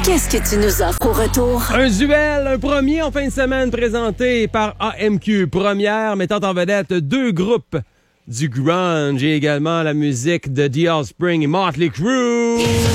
Qu'est-ce que tu nous offres au retour? Un duel, un premier en fin de semaine présenté par AMQ. Première mettant en vedette deux groupes du grunge et également la musique de The Offspring et Motley Crue.